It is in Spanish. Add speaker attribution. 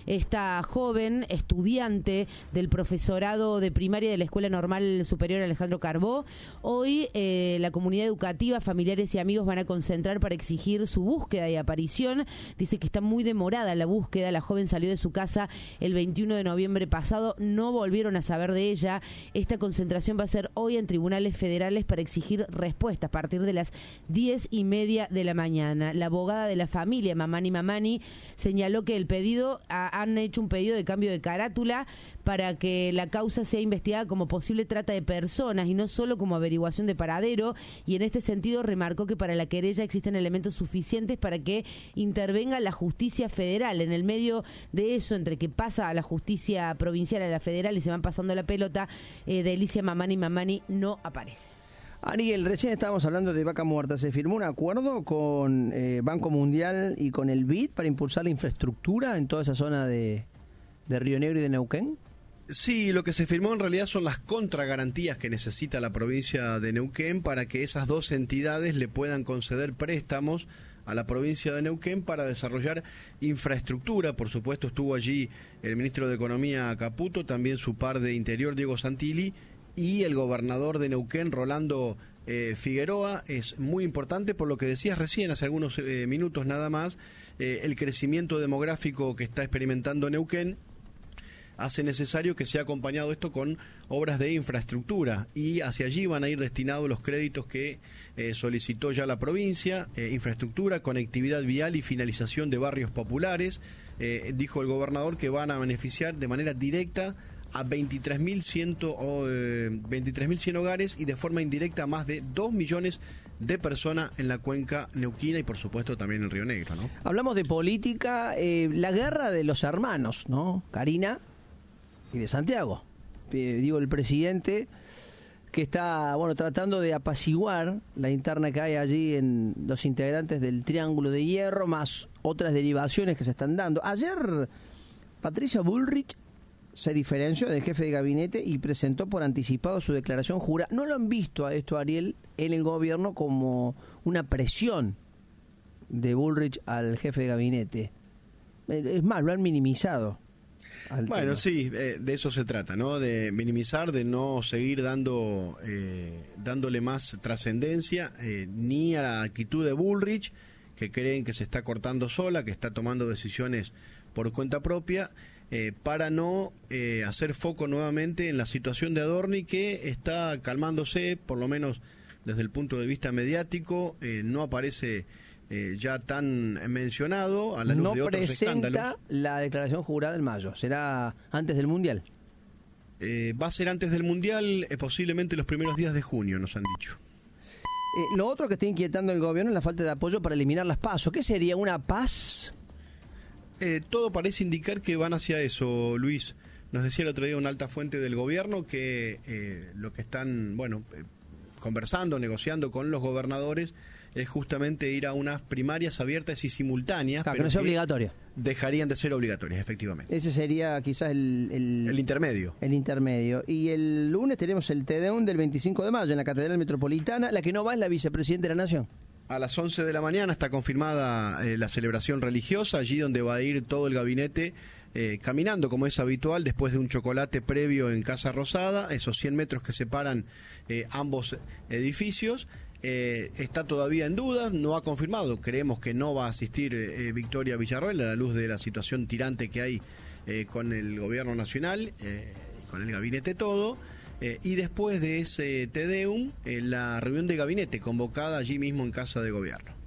Speaker 1: Esta joven estudiante del profesorado de primaria de la Escuela Normal Superior Alejandro Carbó, hoy la comunidad educativa, familiares y amigos van a concentrar para exigir su búsqueda y aparición. Dice que está muy demorada la búsqueda. La joven salió de su casa el 21 de noviembre pasado, no volvieron a saber de ella. Esta concentración va a ser hoy en tribunales federales para exigir respuestas a partir de las 10:30 de la mañana. La abogada de la familia, Mamani, señaló que el pedido, han hecho un pedido de cambio de carátula para que la causa sea investigada como posible trata de personas y no solo como averiguación de paradero, y en este sentido remarcó que para la querella existen elementos suficientes para que intervenga la justicia federal. En el medio de eso, entre que pasa a la justicia provincial, a la federal y se van pasando la pelota, Delicia Mamani no aparece.
Speaker 2: Ariel, recién estábamos hablando de Vaca Muerta. ¿Se firmó un acuerdo con Banco Mundial y con el BID para impulsar la infraestructura en toda esa zona de Río Negro y de Neuquén?
Speaker 3: Sí, lo que se firmó en realidad son las contragarantías que necesita la provincia de Neuquén para que esas dos entidades le puedan conceder préstamos a la provincia de Neuquén para desarrollar infraestructura. Por supuesto estuvo allí el ministro de Economía Caputo, también su par de Interior Diego Santilli y el gobernador de Neuquén Rolando Figueroa. Es muy importante por lo que decías recién, hace algunos minutos nada más, el crecimiento demográfico que está experimentando Neuquén hace necesario que sea acompañado esto con obras de infraestructura, y hacia allí van a ir destinados los créditos que solicitó ya la provincia: infraestructura, conectividad vial y finalización de barrios populares. Dijo el gobernador que van a beneficiar de manera directa a 23.100 hogares y de forma indirecta a más de 2 millones de personas en la cuenca neuquina y por supuesto también en Río Negro, ¿no?
Speaker 2: Hablamos de política, la guerra de los hermanos, ¿no? Karina y de Santiago. Digo, el presidente que está, bueno, tratando de apaciguar la interna que hay allí en los integrantes del Triángulo de Hierro, más otras derivaciones que se están dando. Ayer Patricia Bullrich se diferenció del jefe de gabinete y presentó por anticipado su declaración jurada. ¿No lo han visto a esto, Ariel, en el gobierno como una presión de Bullrich al jefe de gabinete? Es más, lo han minimizado.
Speaker 3: Bueno, tema. Sí, de eso se trata, ¿no? De minimizar, de no seguir dándole más trascendencia ni a la actitud de Bullrich, que creen que se está cortando sola, que está tomando decisiones por cuenta propia, para no hacer foco nuevamente en la situación de Adorni, que está calmándose, por lo menos desde el punto de vista mediático. No aparece ya tan mencionado a la luz de otros escándalos. No presenta
Speaker 2: la declaración jurada en mayo, será antes del Mundial.
Speaker 3: Va a ser antes del Mundial, posiblemente los primeros días de junio, nos han dicho.
Speaker 2: Lo otro que está inquietando el gobierno es la falta de apoyo para eliminar las PASO. ¿Qué sería, una paz?
Speaker 3: Todo parece indicar que van hacia eso, Luis. Nos decía el otro día una alta fuente del gobierno que lo que están, conversando, negociando con los gobernadores es justamente ir a unas primarias abiertas y simultáneas.
Speaker 2: Claro, pero que no sea obligatoria.
Speaker 3: Dejarían de ser obligatorias, efectivamente.
Speaker 2: Ese sería quizás el
Speaker 3: intermedio.
Speaker 2: El intermedio. Y el lunes tenemos el Te Deum del 25 de mayo en la Catedral Metropolitana. La que no va es la vicepresidenta de la Nación.
Speaker 3: A las 11 de la mañana está confirmada la celebración religiosa, allí donde va a ir todo el gabinete caminando, como es habitual, después de un chocolate previo en Casa Rosada, esos 100 metros que separan ambos edificios. Está todavía en duda, no ha confirmado, creemos que no va a asistir Victoria Villarroel a la luz de la situación tirante que hay con el gobierno nacional, con el gabinete todo. Y después de ese Te Deum, la reunión de gabinete convocada allí mismo en Casa de Gobierno.